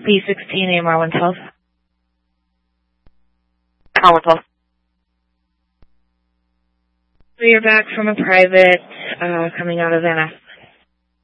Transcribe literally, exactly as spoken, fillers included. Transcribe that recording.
B sixteen, A M R one twelve. R one twelve. So you're back from a private uh, coming out of Van Ness.